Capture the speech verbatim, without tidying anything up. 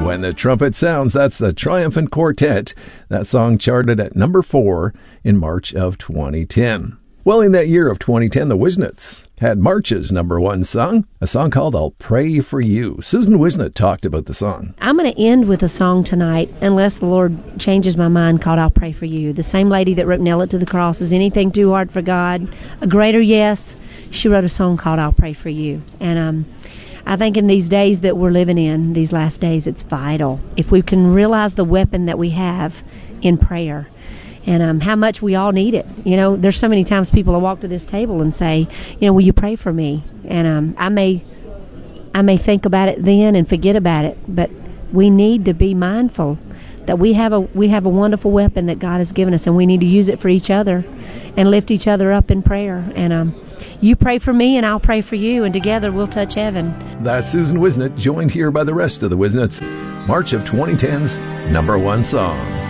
When the Trumpet Sounds, that's the Triumphant Quartet. That song charted at number four in March of twenty ten. Well, in that year of twenty ten, the Wisnets had March's number one song, a song called I'll Pray For You. Susan Wisnet talked about the song. I'm going to end with a song tonight, unless the Lord changes my mind, called I'll Pray For You. The same lady that wrote Nail It to the Cross, Is Anything Too Hard for God? A Greater Yes. She wrote a song called I'll Pray For You. And um, I think in these days that we're living in, these last days, it's vital. If we can realize the weapon that we have in prayer, and um, how much we all need it. You know, there's so many times people will walk to this table and say, you know, will you pray for me? And um, I may I may think about it then and forget about it, but we need to be mindful that we have a we have a wonderful weapon that God has given us, and we need to use it for each other and lift each other up in prayer. And um, you pray for me and I'll pray for you, and together we'll touch heaven. That's Susan Wisnet, joined here by the rest of the Wisnets. March of twenty ten's number one song.